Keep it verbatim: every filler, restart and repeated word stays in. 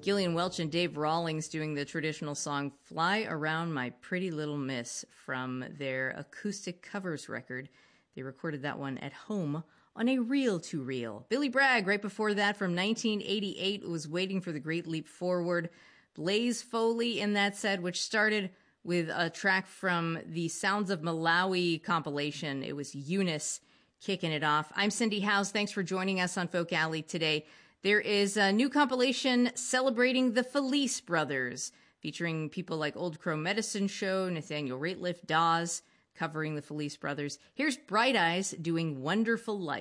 Gillian Welch and Dave Rawlings doing the traditional song Fly Around My Pretty Little Miss from their acoustic covers record. They recorded that one at home on a reel-to-reel. Billy Bragg, right before that, from nineteen eighty-eight, was Waiting for the Great Leap Forward. Blaze Foley in that set, which started with a track from the Sounds of Malawi compilation. It was Eunice kicking it off. I'm Cindy House. Thanks for joining us on Folk Alley today. There is a new compilation celebrating the Felice brothers, featuring people like Old Crow Medicine Show, Nathaniel Rateliff, Dawes, covering the Felice brothers. Here's Bright Eyes doing Wonderful Life.